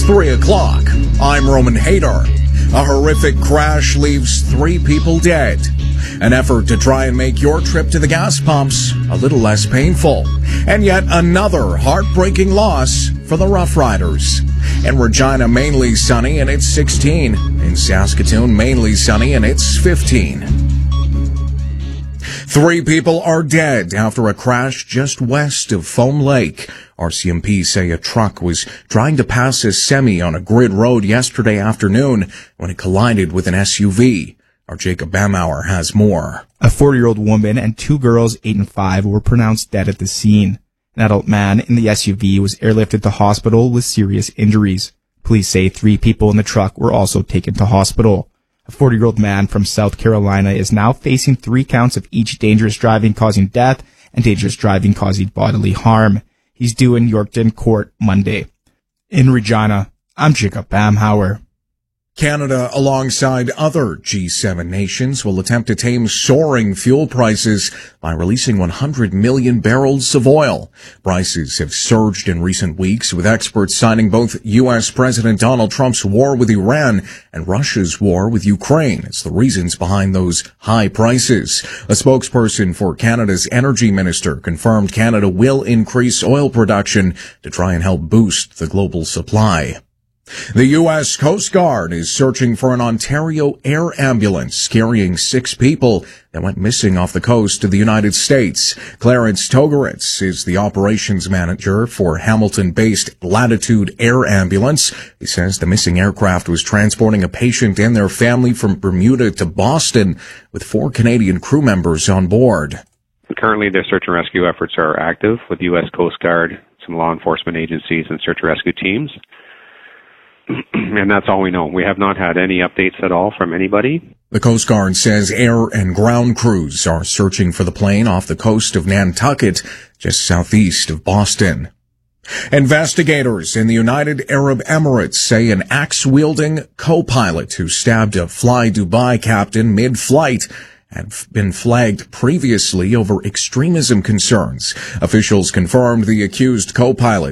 3 o'clock. I'm Roman Hader. A horrific crash leaves 3 people dead. An effort to try and make your trip to the gas pumps a little less painful. And yet another heartbreaking loss for the Rough Riders. In Regina, mainly sunny, and it's 16. In Saskatoon, mainly sunny, and it's 15. 3 people are dead after a crash just west of Foam Lake. RCMP say a truck was trying to pass a semi on a grid road yesterday afternoon when it collided with an SUV. Our Jacob Bamauer has more. A 40-year-old woman and 2 girls, 8 and 5, were pronounced dead at the scene. An adult man in the SUV was airlifted to hospital with serious injuries. Police say 3 people in the truck were also taken to hospital. A 40-year-old man from South Carolina is now facing 3 counts of each dangerous driving causing death and dangerous driving causing bodily harm. He's due in Yorkton Court Monday. In Regina, I'm Jacob Bamhauer. Canada, alongside other G7 nations, will attempt to tame soaring fuel prices by releasing 100 million barrels of oil. Prices have surged in recent weeks, with experts citing both U.S. President Donald Trump's war with Iran and Russia's war with Ukraine as the reasons behind those high prices. A spokesperson for Canada's energy minister confirmed Canada will increase oil production to try and help boost the global supply. The U.S. Coast Guard is searching for an Ontario air ambulance carrying 6 people that went missing off the coast of the United States. Clarence Togaritz is the operations manager for Hamilton-based Latitude Air Ambulance. He says the missing aircraft was transporting a patient and their family from Bermuda to Boston with 4 Canadian crew members on board. Currently, their search and rescue efforts are active with U.S. Coast Guard, some law enforcement agencies, and search and rescue teams. And that's all we know. We have not had any updates at all from anybody. The Coast Guard says air and ground crews are searching for the plane off the coast of Nantucket, just southeast of Boston. Investigators in the United Arab Emirates say an axe-wielding co-pilot who stabbed a Fly Dubai captain mid-flight had been flagged previously over extremism concerns. Officials confirmed the accused co-pilot